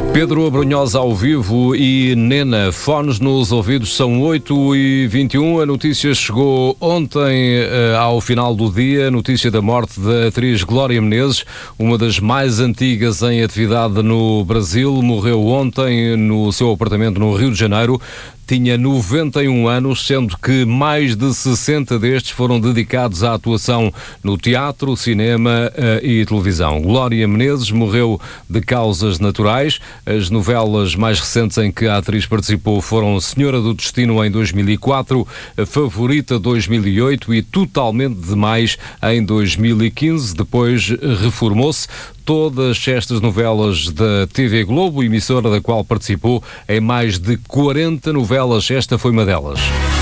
Pedro Abrunhosa ao vivo e Nena, fones nos ouvidos, são 8h21. A notícia chegou ontem ao final do dia, notícia da morte da atriz Glória Menezes, uma das mais antigas em atividade no Brasil. Morreu ontem no seu apartamento no Rio de Janeiro. Tinha 91 anos, sendo que mais de 60 destes foram dedicados à atuação no teatro, cinema e televisão. Glória Menezes morreu de causas naturais. As novelas mais recentes em que a atriz participou foram Senhora do Destino em 2004, A Favorita 2008 e Totalmente Demais em 2015. Depois reformou-se. Todas estas novelas da TV Globo, emissora da qual participou em mais de 40 novelas, esta foi uma delas.